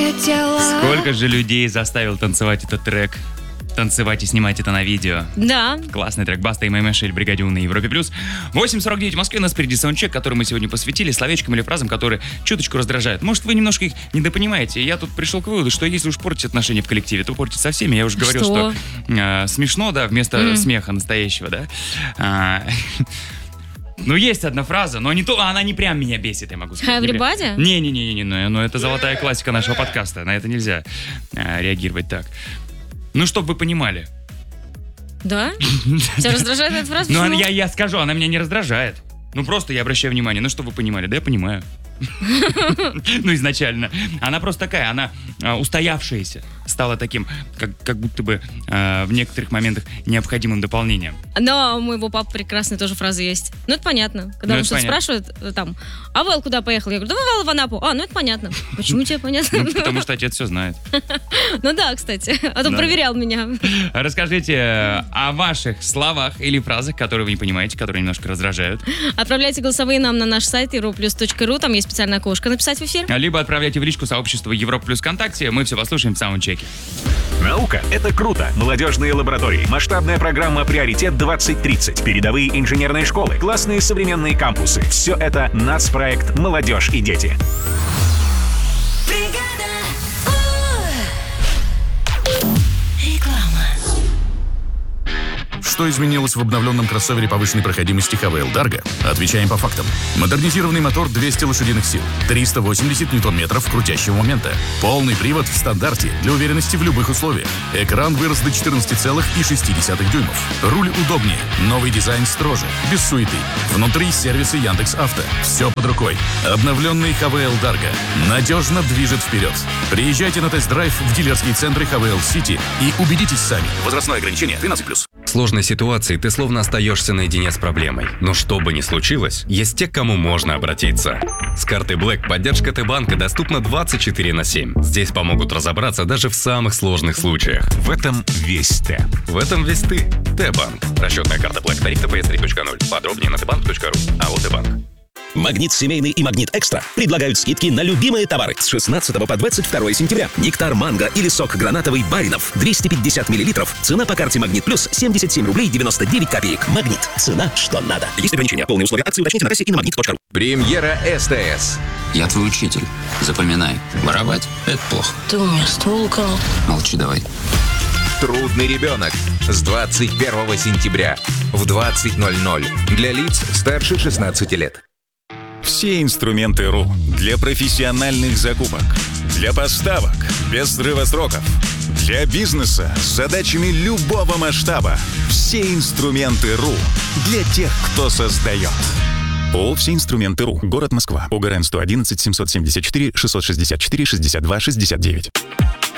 хотела. Сколько же людей заставил танцевать этот трек? Танцевать и снимать это на видео. Да. Классный трек. Баста и Мэй-Мэшель, Бригаде У на Европе+. 8:49 в Москве. У нас впереди саундчек, который мы сегодня посвятили словечкам или фразам, которые чуточку раздражают. Может, вы немножко их недопонимаете. Я тут пришел к выводу, что если уж портить отношения в коллективе, то портить со всеми. Я уже говорил, что смешно, да, вместо смеха настоящего, да. Ну, есть одна фраза, но не то, она не прям меня бесит, я могу сказать. Everybody? Не-не-не, но это золотая классика нашего подкаста. На это нельзя реагировать так. Ну, чтобы вы понимали. Да? Тебя раздражает эта фраза? Ну, я скажу, она меня не раздражает. Ну, просто я обращаю внимание. Ну, чтобы вы понимали. Да, я понимаю. Ну, изначально. Она просто такая, она устоявшаяся. Стала таким, как будто бы в некоторых моментах необходимым дополнением. Но у моего папы прекрасная тоже фраза есть. Ну, это понятно. Когда он что-то спрашивает, там, а Вэл куда поехал? Я говорю, да Вэл в Анапу. Ну, это понятно. Почему тебе понятно? Ну, потому что отец все знает. Ну, да, кстати. А то проверял меня. Расскажите о ваших словах или фразах, которые вы не понимаете, которые немножко раздражают. Отправляйте голосовые нам на наш сайт europlus.ru. Там есть специальное окошко «Написать в эфир». Либо отправляйте в личку сообщества Европа Плюс ВКонтакте. Мы все послушаем в саундчеке. Наука — это круто. Молодежные лаборатории, масштабная программа «Приоритет 2030», передовые инженерные школы, классные современные кампусы. Все это нацпроект «Молодежь и дети». Что изменилось в обновленном кроссовере повышенной проходимости ХВЛ Dargo? Отвечаем по фактам. Модернизированный мотор 200 лошадиных сил, 380 ньютон-метров крутящего момента, полный привод в стандарте для уверенности в любых условиях. Экран вырос до 14,6 дюймов. Руль удобнее, новый дизайн строже, без суеты. Внутри сервисы Яндекс.Авто. Все под рукой. Обновленный ХВЛ Dargo надежно движет вперед. Приезжайте на тест-драйв в дилерские центры ХВЛ Сити и убедитесь сами. Возрастное ограничение 13+. В сложной ситуации ты словно остаешься наедине с проблемой. Но что бы ни случилось, есть те, к кому можно обратиться. С картой Black поддержка Т-банка доступна 24/7. Здесь помогут разобраться даже в самых сложных случаях. В этом весь Т. В этом весь ты. Т-банк. Расчетная карта Black. Тариф ТПС 3.0. Подробнее на tbank.ru. АО Т-банк. Магнит Семейный и Магнит Экстра предлагают скидки на любимые товары с 16 по 22 сентября. Нектар манго или сок гранатовый Баринов 250 мл. Цена по карте Магнит Плюс 77 рублей 99 копеек. Магнит. Цена, что надо. Есть ограничения. Полные условия акции уточните на кассе и на магнит.ру. Премьера СТС. Я твой учитель. Запоминай. Воровать – это плохо. Ты у меня ствол украл. Молчи давай. Трудный ребенок. С 21 сентября в 20:00 для лиц старше 16 лет. Все инструменты РУ для профессиональных закупок, для поставок без срыва сроков, для бизнеса с задачами любого масштаба. Все инструменты РУ для тех, кто создает. ООО «Все инструменты РУ». Город Москва. ОГРН 111 774 664 62 69.